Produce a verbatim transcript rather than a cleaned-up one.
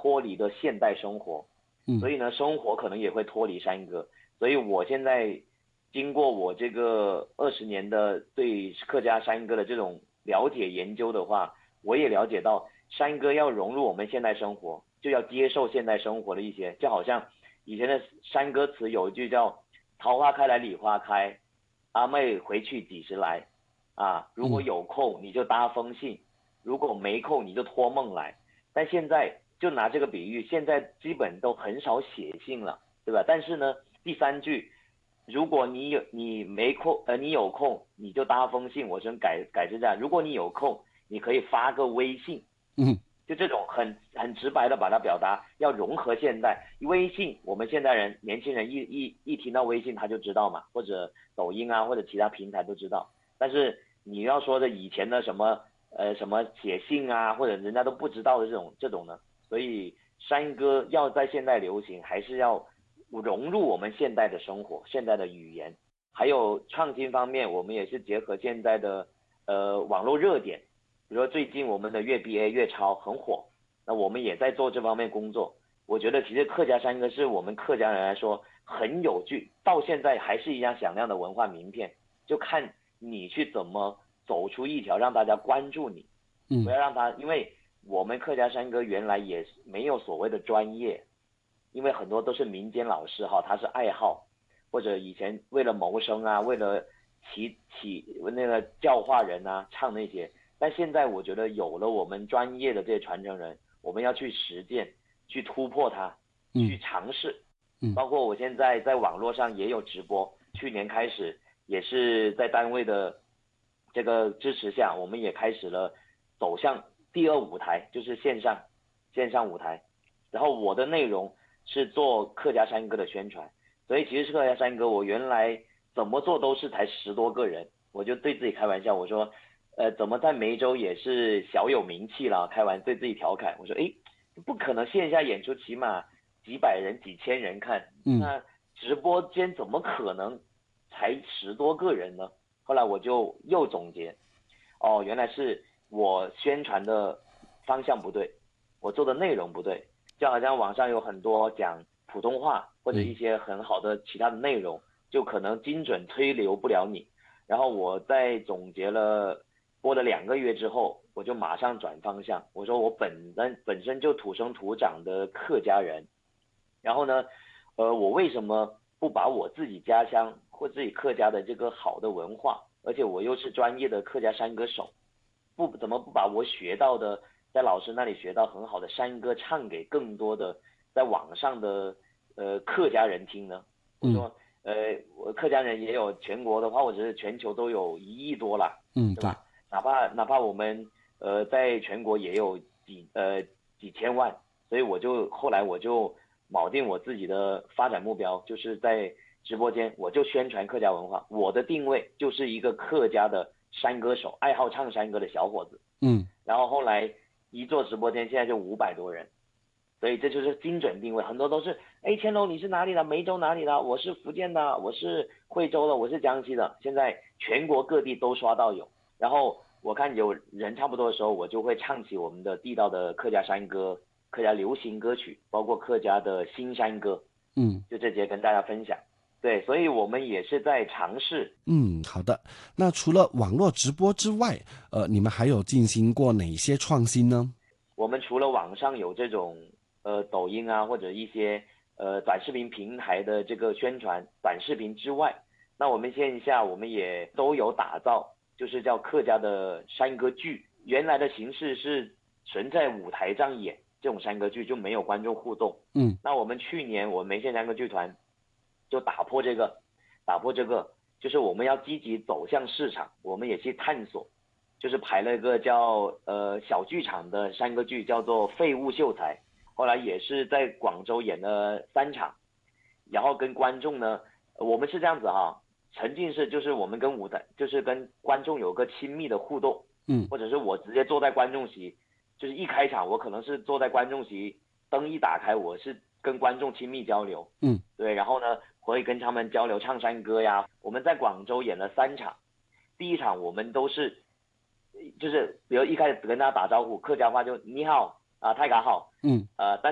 脱离的现代生活， 嗯所以呢，生活可能也会脱离山歌。所以我现在经过我这个二十年的对客家山歌的这种了解研究的话，我也了解到山歌要融入我们现代生活，就要接受现代生活的一些，就好像以前的山歌词有一句叫“桃花开来李花开，阿妹回去几时来”，啊，如果嗯有空你就搭风信，如果没空你就托梦来。但现在就拿这个比喻，现在基本都很少写信了，对吧？但是呢，第三句，如果你有你没空，呃，你有空你就搭封信，我想改改成这样，如果你有空，你可以发个微信， 嗯就这种很很直白的把它表达，要融合现代。微信，我们现代人年轻人一一一听到微信他就知道嘛，或者抖音啊，或者其他平台都知道。但是你要说的以前的什么呃什么写信啊，或者人家都不知道的这种这种呢，所以山歌要在现代流行，还是要融入我们现代的生活、现代的语言。还有创新方面，我们也是结合现在的呃网络热点，比如说最近我们的粤 B A 粤超很火，那我们也在做这方面工作。我觉得其实客家山歌是我们客家人来说很有趣，到现在还是一样响亮的文化名片，就看你去怎么走出一条让大家关注你，不嗯要让他，因为我们客家山歌原来也没有所谓的专业，因为很多都是民间老师哈，他是爱好，或者以前为了谋生啊，为了起起那个教化人啊，唱那些。但现在我觉得有了我们专业的这些传承人，我们要去实践，去突破它，去嗯尝试。 嗯包括我现在在网络上也有直播，去年开始也是在单位的这个支持下，我们也开始了走向第二舞台，就是线上线上舞台。然后我的内容是做客家山歌的宣传，所以其实是客家山歌，我原来怎么做都是才十多个人，我就对自己开玩笑，我说，呃，怎么在梅州也是小有名气了？开玩对自己调侃，我说，诶，不可能线下演出起码几百人、几千人看， 嗯那直播间怎么可能才十多个人呢？后来我就又总结，哦，原来是我宣传的方向不对，我做的内容不对，就好像网上有很多讲普通话或者一嗯些很好的其他的内容，就可能精准推流不了你。然后我在总结了播了两个月之后，我就马上转方向，我说我本身本身就土生土长的客家人，然后呢，呃，我为什么不把我自己家乡或自己客家的这个好的文化，而且我又是专业的客家山歌手，不怎么不把我学到的，在老师那里学到很好的山歌唱给更多的在网上的呃客家人听呢？我嗯说，呃，我客家人也有全国的话，或者是全球都有一亿多了， 嗯，对， 对吧？哪怕哪怕我们呃在全国也有几呃几千万，所以我就后来我就铆定我自己的发展目标，就是在直播间我就宣传客家文化，我的定位就是一个客家的山歌手，爱好唱山歌的小伙子。 嗯然后后来一做直播间，现在就五百多人，所以这就是精准定位。很多都是，哎，乾隆你是哪里的？梅州哪里的？我是福建的，我是惠州的，我是江西的。现在全国各地都刷到有。然后我看有人差不多的时候，我就会唱起我们的地道的客家山歌、客家流行歌曲，包括客家的新山歌， 嗯。 就这些跟大家分享。对，所以我们也是在尝试。 嗯，好的。那除了网络直播之外，呃，你们还有进行过哪些创新呢？ 我们除了网上有这种呃抖音啊或者一些呃短视频平台的这个宣传短视频之外，那我们线下我们也都有打造，就是叫客家的山歌剧。原来的形式是纯在舞台上演这种山歌剧，就没有观众互动。 嗯那我们去年我们梅县山歌剧团就打破这个，打破这个，就是我们要积极走向市场，我们也去探索。就是排了一个叫呃小剧场的山歌剧，叫做《废物秀才》，后来也是在广州演了三场，然后跟观众呢，我们是这样子哈，沉浸式就是我们跟舞台，就是跟观众有个亲密的互动， 嗯或者是我直接坐在观众席，就是一开场我可能是坐在观众席，灯一打开我是跟观众亲密交流， 嗯对，然后呢会跟他们交流唱山歌呀。我们在广州演了三场，第一场我们都是就是比如一开始跟大家打招呼，客家话就你好啊，泰嘎好， 嗯呃，但